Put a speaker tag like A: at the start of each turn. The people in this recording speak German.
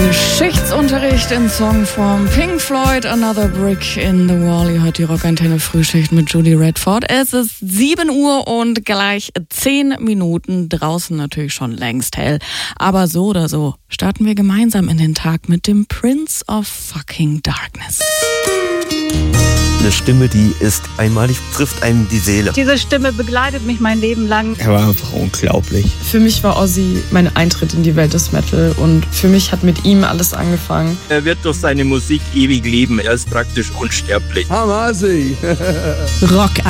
A: Geschichtsunterricht in Songform. Pink Floyd, Another Brick in the Wall. Ihr hört die Rockantenne Frühschicht mit Judy Redford. Es ist 7 Uhr und gleich 10 Minuten. Draußen natürlich schon längst hell. Aber so oder so starten wir gemeinsam in den Tag mit dem Prince of fucking Darkness.
B: Eine Stimme, die ist einmalig, trifft einem die Seele.
C: Diese Stimme begleitet mich mein Leben lang.
D: Er war einfach unglaublich.
E: Für mich war Ozzy mein Eintritt in die Welt des Metal und für mich hat mit ihm alles angefangen.
B: Er wird durch seine Musik ewig leben. Er ist praktisch unsterblich.
F: Hamasi.
A: Rock